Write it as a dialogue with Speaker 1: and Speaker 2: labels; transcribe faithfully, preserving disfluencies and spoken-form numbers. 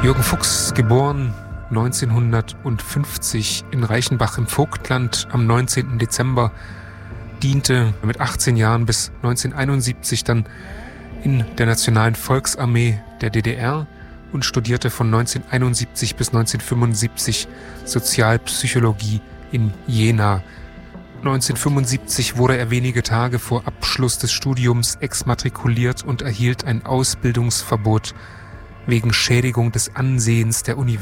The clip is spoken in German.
Speaker 1: Jürgen Fuchs, geboren neunzehnhundertfünfzig in Reichenbach im Vogtland am neunzehnten Dezember, diente mit achtzehn Jahren bis neunzehnhunderteinundsiebzig dann in der Nationalen Volksarmee der D D R und studierte von neunzehnhunderteinundsiebzig bis neunzehnhundertfünfundsiebzig Sozialpsychologie in Jena. neunzehnhundertfünfundsiebzig wurde er wenige Tage vor Abschluss des Studiums exmatrikuliert und erhielt ein Ausbildungsverbot wegen Schädigung des Ansehens der Universität.